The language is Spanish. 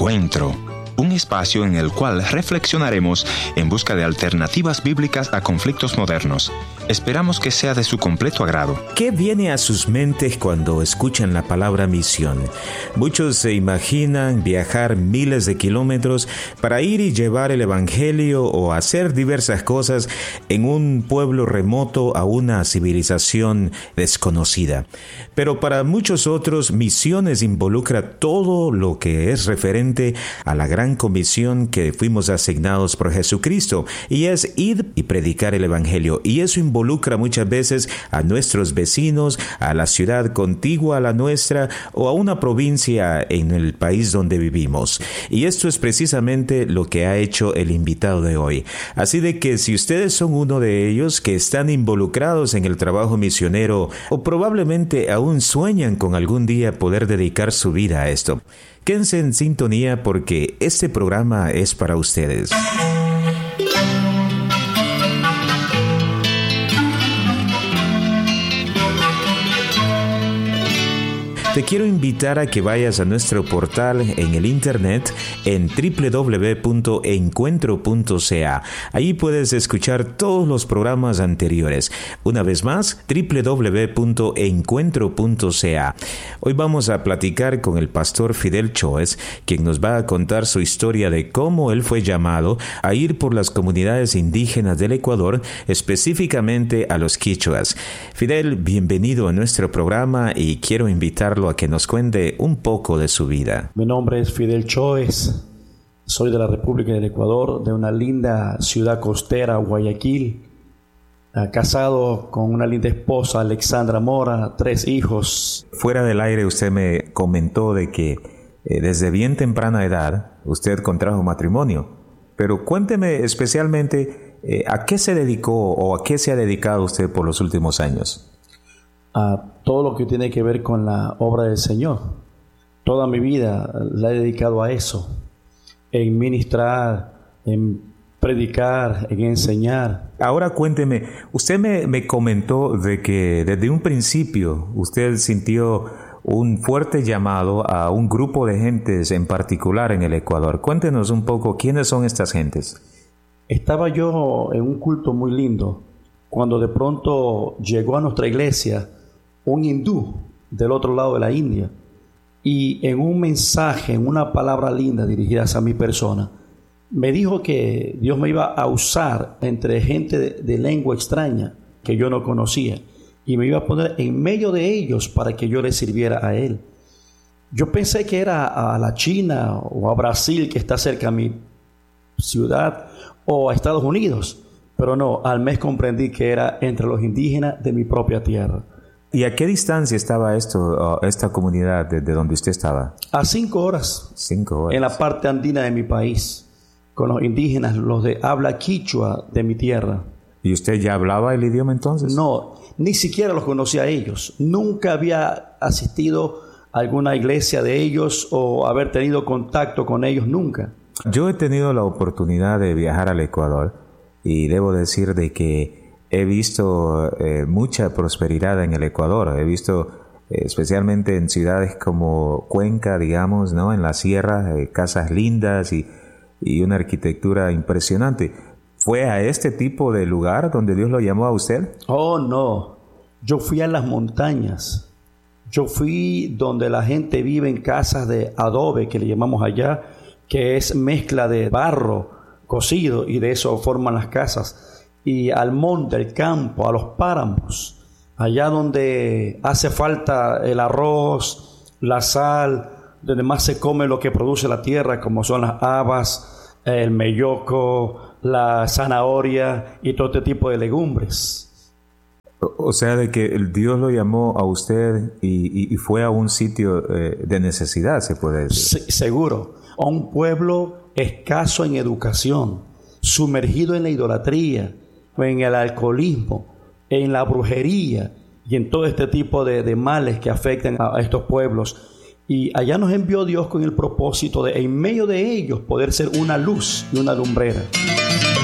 Encuentro, un espacio en el cual reflexionaremos en busca de alternativas bíblicas a conflictos modernos. Esperamos que sea de su completo agrado. ¿Qué viene a sus mentes cuando escuchan la palabra misión? Muchos se imaginan viajar miles de kilómetros para ir y llevar el evangelio o hacer diversas cosas en un pueblo remoto a una civilización desconocida. Pero para muchos otros, misiones involucra todo lo que es referente a la gran comisión que fuimos asignados por Jesucristo, y es ir y predicar el evangelio. Y eso involucra muchas veces a nuestros vecinos, a la ciudad contigua a la nuestra o a una provincia en el país donde vivimos. Y esto es precisamente lo que ha hecho el invitado de hoy. Así de que si ustedes son uno de ellos que están involucrados en el trabajo misionero o probablemente aún sueñan con algún día poder dedicar su vida a esto, quédense en sintonía porque este programa es para ustedes. Te quiero invitar a que vayas a nuestro portal en el internet en www.encuentro.ca. Allí puedes escuchar todos los programas anteriores. Una vez más, www.encuentro.ca. Hoy vamos a platicar con el pastor Fidel Choes, quien nos va a contar su historia de cómo él fue llamado a ir por las comunidades indígenas del Ecuador, específicamente a los quichuas. Fidel, bienvenido a nuestro programa y quiero invitarlo a que nos cuente un poco de su vida. Mi nombre es Fidel Choes, soy de la República del Ecuador, de una linda ciudad costera, Guayaquil, casado con una linda esposa, Alexandra Mora, 3 hijos. Fuera del aire usted me comentó de que desde bien temprana edad usted contrajo matrimonio, pero cuénteme especialmente ¿a qué se dedicó o a qué se ha dedicado usted por los últimos años? A todo lo que tiene que ver con la obra del Señor. Toda mi vida la he dedicado a eso, en ministrar, en predicar, en enseñar. Ahora cuénteme, usted me comentó de que desde un principio usted sintió un fuerte llamado a un grupo de gentes en particular en el Ecuador. Cuéntenos un poco, ¿quiénes son estas gentes? Estaba yo en un culto muy lindo, cuando de pronto llegó a nuestra iglesia un hindú del otro lado de la India, y en un mensaje, en una palabra linda dirigida a mi persona, me dijo que Dios me iba a usar entre gente de lengua extraña que yo no conocía, y me iba a poner en medio de ellos para que yo les sirviera a Él. Yo pensé que era a la China o a Brasil, que está cerca a mi ciudad, o a Estados Unidos, pero no, al mes comprendí que era entre los indígenas de mi propia tierra. ¿Y a qué distancia estaba esta comunidad de donde usted estaba? A 5 horas. 5 horas. En la parte andina de mi país, con los indígenas, los de habla quichua de mi tierra. ¿Y usted ya hablaba el idioma entonces? No, ni siquiera los conocía a ellos. Nunca había asistido a alguna iglesia de ellos o haber tenido contacto con ellos, nunca. Yo he tenido la oportunidad de viajar al Ecuador y debo decir de que he visto mucha prosperidad en el Ecuador. He visto especialmente en ciudades como Cuenca, digamos, ¿no? En la sierra, casas lindas y una arquitectura impresionante. ¿Fue a este tipo de lugar donde Dios lo llamó a usted? Oh, no. Yo fui a las montañas. Yo fui donde la gente vive en casas de adobe, que le llamamos allá, que es mezcla de barro cocido, y de eso forman las casas. Y al monte, al campo, a los páramos, allá donde hace falta el arroz, la sal, donde más se come lo que produce la tierra, como son las habas, el melloco, la zanahoria y todo este tipo de legumbres. O sea, de que el Dios lo llamó a usted y fue a un sitio de necesidad, se puede decir. Seguro, a un pueblo escaso en educación, sumergido en la idolatría, en el alcoholismo, en la brujería y en todo este tipo de males que afectan a estos pueblos. Y allá nos envió Dios con el propósito de, en medio de ellos, poder ser una luz y una lumbrera.